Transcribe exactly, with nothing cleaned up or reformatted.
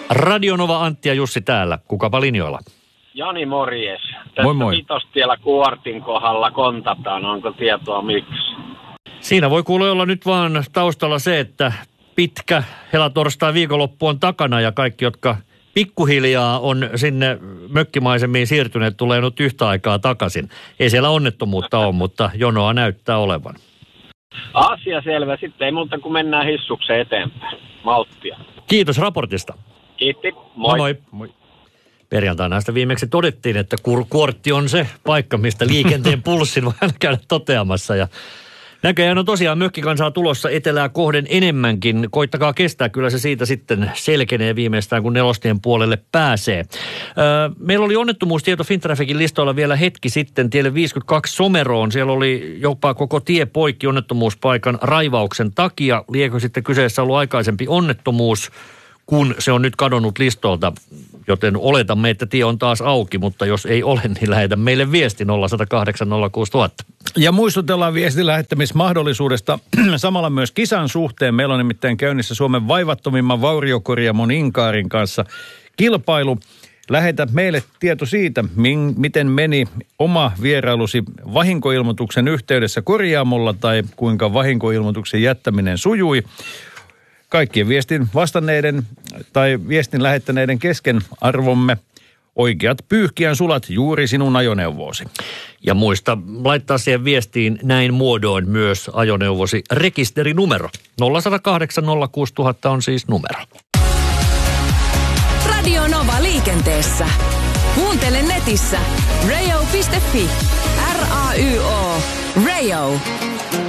Radionova Antti ja Jussi täällä. Kukapa linjoilla? Jani, morjes. Tästä moi moi. Vitostiellä Kuortin kohdalla kontataan. Onko tietoa miksi? Siinä voi kuulla olla nyt vaan taustalla se, että pitkä helatorstai viikonloppu on takana ja kaikki, jotka pikkuhiljaa on sinne mökkimaisemiin siirtyneet, tulee nyt yhtä aikaa takaisin. Ei siellä onnettomuutta ole, mutta jonoa näyttää olevan. Asia selvä. Sitten ei muuta kuin mennään hissukseen eteenpäin. Malttia. Kiitos raportista. Kiitti. Moi. Moi moi. moi. Perjantaina sitä viimeksi todettiin, että Kuortti on se paikka, mistä liikenteen pulssin voi aina käydä toteamassa. Ja näköjään on tosiaan mökkikansaa tulossa etelää kohden enemmänkin. Koittakaa kestää, kyllä se siitä sitten selkenee viimeistään, kun nelostien puolelle pääsee. Öö, meillä oli onnettomuustieto Fintrafficin listoilla vielä hetki sitten tielle viisikymmentäkaksi Someroon. Siellä oli jopa koko tie poikki onnettomuuspaikan raivauksen takia. Liekö sitten kyseessä ollut aikaisempi onnettomuus, kun se on nyt kadonnut listolta, joten oletamme, että tie on taas auki, mutta jos ei ole, niin lähetä meille viesti nolla yksi nolla kahdeksan nolla kuusi nolla nolla nolla. Ja muistutellaan viestin lähettämismahdollisuudesta samalla myös kisan suhteen. Meillä on nimittäin käynnissä Suomen vaivattomimman vauriokorjaamon Inkaarin kanssa kilpailu. Lähetä meille tieto siitä, min, miten meni oma vierailusi vahinkoilmoituksen yhteydessä korjaamolla tai kuinka vahinkoilmoituksen jättäminen sujui. Kaikkien viestin vastanneiden tai viestin lähettäneiden kesken arvomme oikeat pyyhkiän sulat juuri sinun ajoneuvoosi. Ja muista laittaa siihen viestiin näin muodoin myös ajoneuvosi rekisterinumero. nolla yksi nolla kahdeksan nolla kuusi nolla nolla nolla on siis numero. Radio Nova liikenteessä. Kuuntele netissä radio piste fi. R A Y O. Radio.